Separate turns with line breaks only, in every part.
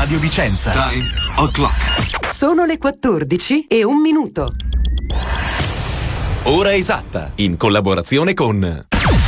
Radio Vicenza.
Time o'clock.
Sono le 14:01.
Ora esatta, in collaborazione con...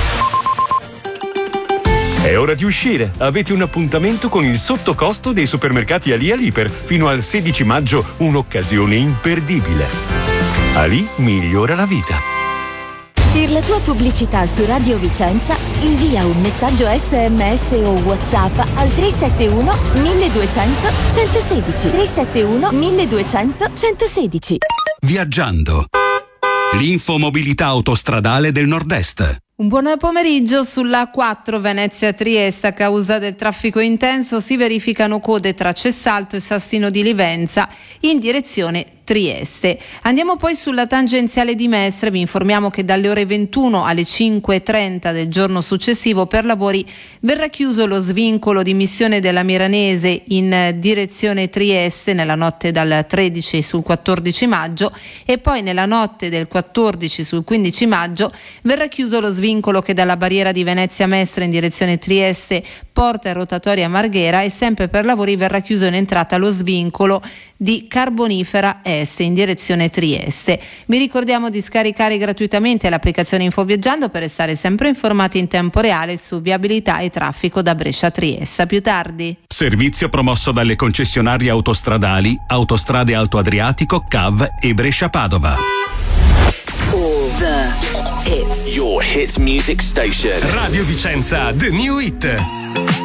È ora di uscire. Avete un appuntamento con il sottocosto dei supermercati Ali Aliper. Fino al 16 maggio, un'occasione imperdibile. Ali migliora la vita.
Per la tua pubblicità su Radio Vicenza, invia un messaggio SMS o WhatsApp al 371 1200 116. 371 1200 116.
Viaggiando. L'infomobilità autostradale del Nord-Est.
Un buon pomeriggio. Sulla A4 Venezia-Trieste, a causa del traffico intenso si verificano code tra Cessalto e Sastino di Livenza in direzione Trieste. Andiamo poi sulla tangenziale di Mestre. Vi informiamo che dalle ore 21 alle 5:30 del giorno successivo per lavori verrà chiuso lo svincolo di Missione della Miranese in direzione Trieste nella notte dal 13 sul 14 maggio e poi nella notte del 14 sul 15 maggio verrà chiuso lo svincolo che dalla barriera di Venezia Mestre in direzione Trieste porta in rotatoria Marghera, e sempre per lavori verrà chiuso in entrata lo svincolo di Carbonifera Est in direzione Trieste. Vi ricordiamo di scaricare gratuitamente l'applicazione Infoviaggiando per restare sempre informati in tempo reale su viabilità e traffico da Brescia a Trieste. A più tardi.
Servizio promosso dalle concessionarie autostradali Autostrade Alto Adriatico, CAV e Brescia Padova.
All the hits. Your hits music station.
Radio Vicenza, The New Hit.